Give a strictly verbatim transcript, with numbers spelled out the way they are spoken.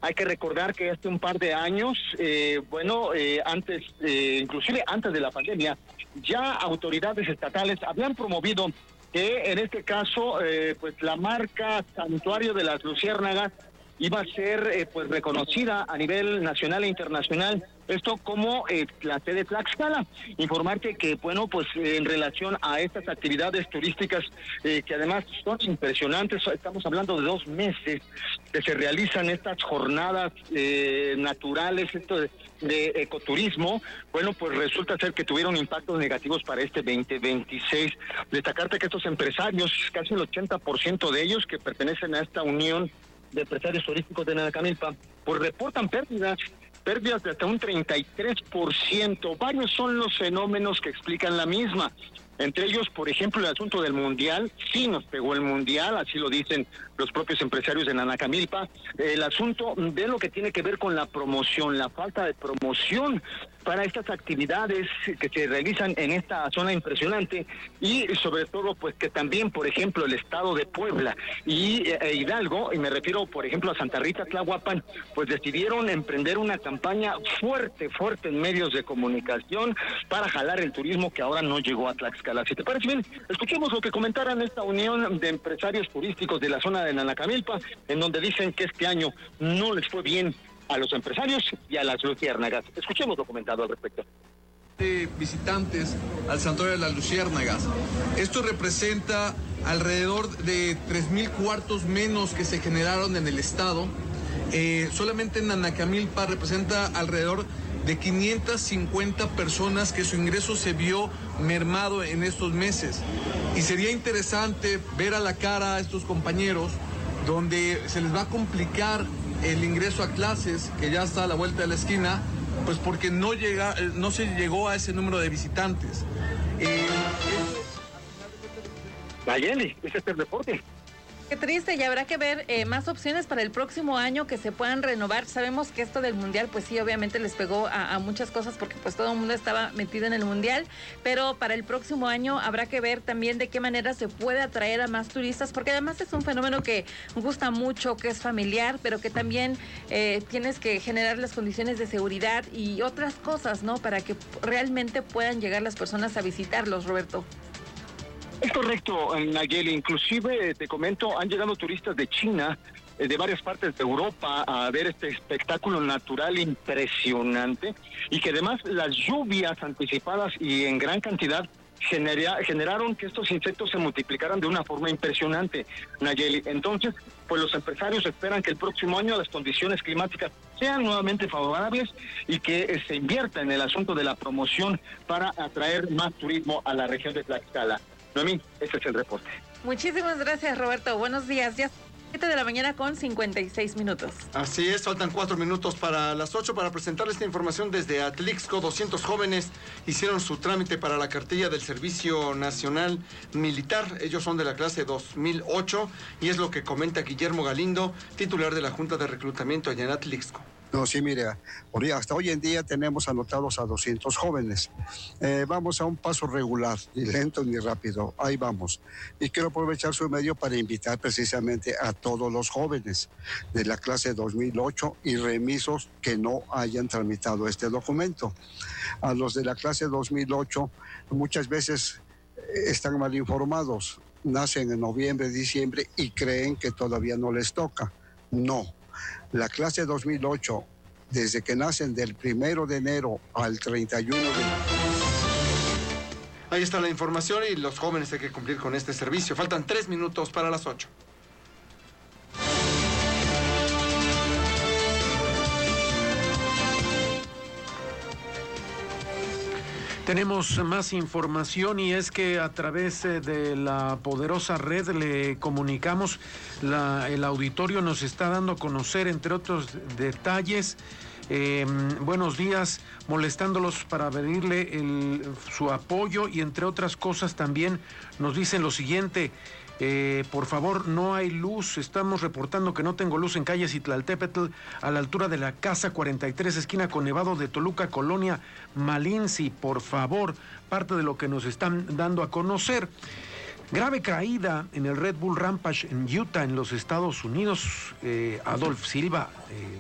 Hay que recordar que hace un par de años, eh, bueno, eh, antes, eh, inclusive antes de la pandemia, ya autoridades estatales habían promovido que en este caso, eh, pues la marca Santuario de las Luciérnagas iba a ser eh, pues reconocida a nivel nacional e internacional, esto como eh, la sede Tlaxcala. Informarte que, bueno, pues eh, en relación a estas actividades turísticas, eh, que además son impresionantes, estamos hablando de dos meses que se realizan estas jornadas eh, naturales, esto de, de ecoturismo, bueno, pues resulta ser que tuvieron impactos negativos para este veinte veintiséis. Destacarte que estos empresarios, casi el ochenta por ciento de ellos que pertenecen a esta unión de empresarios turísticos de Nanacamilpa, pues reportan pérdidas, pérdidas de hasta un treinta y tres por ciento. Varios son los fenómenos que explican la misma. Entre ellos, por ejemplo, el asunto del mundial, sí nos pegó el mundial, así lo dicen los propios empresarios de Nanacamilpa. El asunto de lo que tiene que ver con la promoción, la falta de promoción para estas actividades que se realizan en esta zona impresionante, y sobre todo, pues que también, por ejemplo, el estado de Puebla y eh, Hidalgo, y me refiero, por ejemplo, a Santa Rita, Tlahuapan, pues decidieron emprender una campaña fuerte, fuerte en medios de comunicación para jalar el turismo que ahora no llegó a Tlaxcala. Si te parece bien, escuchemos lo que comentaran esta unión de empresarios turísticos de la zona de Nanacamilpa, en donde dicen que este año no les fue bien a los empresarios y a las luciérnagas. Escuchemos lo comentado al respecto. De visitantes al Santuario de las Luciérnagas. Esto representa alrededor de tres mil cuartos menos que se generaron en el estado. Eh, solamente en Nanacamilpa representa alrededor de quinientas cincuenta personas que su ingreso se vio mermado en estos meses. Y sería interesante ver a la cara a estos compañeros donde se les va a complicar el ingreso a clases, que ya está a la vuelta de la esquina, pues porque no llega, no se llegó a ese número de visitantes. Eh, Nayeli, ese es el reporte. Qué triste, y habrá que ver eh, más opciones para el próximo año que se puedan renovar. Sabemos que esto del mundial, pues sí, obviamente les pegó a, a muchas cosas porque pues todo el mundo estaba metido en el mundial, pero para el próximo año habrá que ver también de qué manera se puede atraer a más turistas, porque además es un fenómeno que gusta mucho, que es familiar, pero que también eh, tienes que generar las condiciones de seguridad y otras cosas, ¿no? Para que realmente puedan llegar las personas a visitarlos, Roberto. Es correcto, Nayeli. Inclusive, te comento, han llegado turistas de China, eh, de varias partes de Europa, a ver este espectáculo natural impresionante, y que además las lluvias anticipadas y en gran cantidad genera, generaron que estos insectos se multiplicaran de una forma impresionante, Nayeli. Entonces, pues los empresarios esperan que el próximo año las condiciones climáticas sean nuevamente favorables y que eh, se invierta en el asunto de la promoción para atraer más turismo a la región de Tlaxcala. Noemí, ese es el reporte. Muchísimas gracias, Roberto. Buenos días. Ya siete de la mañana con cincuenta y seis minutos. Así es, faltan cuatro minutos para las ocho para presentarles esta información desde Atlixco. doscientos jóvenes hicieron su trámite para la cartilla del Servicio Nacional Militar. Ellos son de la clase dos mil ocho y es lo que comenta Guillermo Galindo, titular de la Junta de Reclutamiento allá en Atlixco. No, sí, mire, hasta hoy en día tenemos anotados a doscientos jóvenes. Eh, vamos a un paso regular, ni lento ni rápido, ahí vamos. Y quiero aprovechar su medio para invitar precisamente a todos los jóvenes de la clase dos mil ocho y remisos que no hayan tramitado este documento. A los de la clase dos mil ocho muchas veces están mal informados, nacen en noviembre, diciembre y creen que todavía no les toca. No. La clase dos mil ocho, desde que nacen del primero de enero al treinta y uno de... Ahí está la información y los jóvenes hay que cumplir con este servicio. Faltan tres minutos para las ocho. Tenemos más información y es que a través de la poderosa red le comunicamos, la, el auditorio nos está dando a conocer, entre otros detalles, eh, buenos días, molestándolos para pedirle el, su apoyo y entre otras cosas también nos dicen lo siguiente. Eh, por favor, no hay luz. Estamos reportando que no tengo luz en calle Citlaltépetl, a la altura de la Casa cuarenta y tres, esquina con Nevado de Toluca, Colonia Malinzi. Por favor, parte de lo que nos están dando a conocer. Grave caída en el Red Bull Rampage en Utah, en los Estados Unidos. Eh, Adolf Silva, eh,